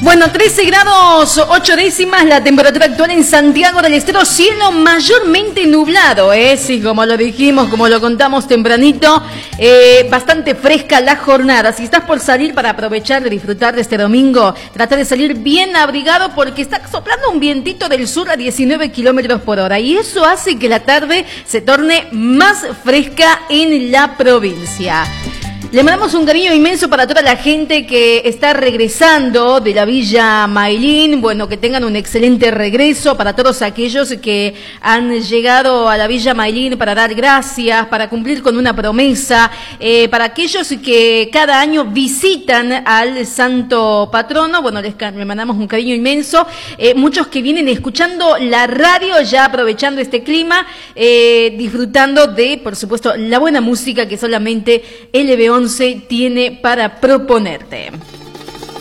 Bueno, 13 grados 8 décimas la temperatura actual en Santiago del Estero, cielo mayormente nublado, sí, como lo dijimos, como lo contamos tempranito, bastante fresca la jornada. Si estás por salir para aprovechar de disfrutar de este domingo, trata de salir bien abrigado porque está soplando un vientito del sur a 19 kilómetros por hora y eso hace que la tarde se torne más fresca en la provincia. Le mandamos un cariño inmenso para toda la gente que está regresando de la Villa Mailín. Bueno, que tengan un excelente regreso. Para todos aquellos que han llegado a la Villa Mailín para dar gracias, para cumplir con una promesa. Para aquellos que cada año visitan al santo patrono. Bueno, le mandamos un cariño inmenso. Muchos que vienen escuchando la radio, ya aprovechando este clima, disfrutando de, por supuesto, la buena música que solamente LB11 tiene para proponerte.